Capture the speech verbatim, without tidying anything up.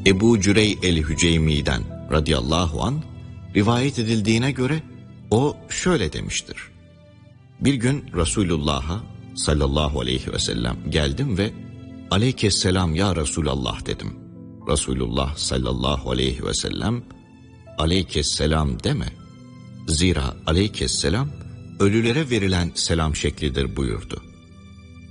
Ebu Cürey el-Hüceymi'den radıyallahu an rivayet edildiğine göre o şöyle demiştir. Bir gün Resulullah'a sallallahu aleyhi ve sellem geldim ve aleykesselam ya Resulallah dedim. Resulullah sallallahu aleyhi ve sellem aleykesselam deme. Zira aleykesselam ölülere verilen selam şeklidir buyurdu.